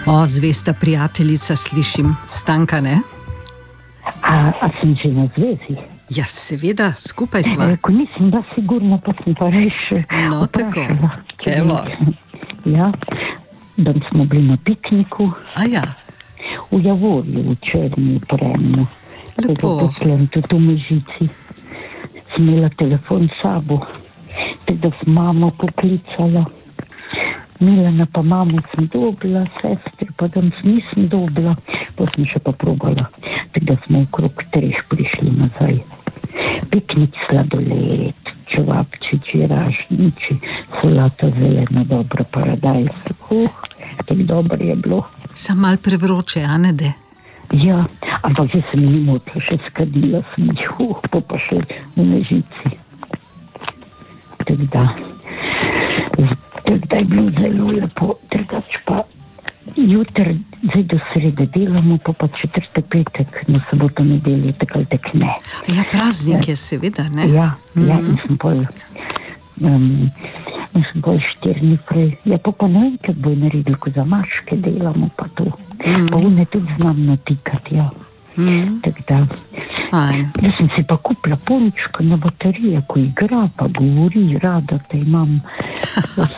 O, zvesta prijateljica, slišim. Stanka, ne? A sem že na zvezi? Ja, seveda, skupaj sva. Ko nisem bila sigurna, pa sem pa reši No, tako. vprašala. Evo. Ja, dan smo bili na pikniku A ja, v Javorju, v Črni, Premnu. lepo. Zaposlen tudi v Mežici. Sem imela telefon s sabo, tako da sem mamo poklicala. Milana pa mamo sem dobila, sestri pa dan nisem dobila, pa sem še pa probala. Tako da smo okrog 3 prišli nazaj. Piknik, sladoled, čevapčiči, ražniči, solata zelena, dobra, paradajz. Tako dobro je bilo. Sam mal prevroče, a ne de? Ja, ampak jaz sem ni motila, še skadila sem jih, pa še v Mežici. Tako da je bilo zelo lepo, drugač pa jutri, zdaj do srede delamo, pa četrtek, petek, na soboto, nedeljo, tako ali tak ne. Ja, praznik je seveda, ne? Ja, in sem pol 4 dni prej. Ja, pa ne vem, kako bo naredil, ko za maške delamo, pa to. Pa one tudi znam natikati, ja. Tako da. Fajn. Jaz sem si pa kupila pončko na baterije, ko igra, pa govori rada, da imam.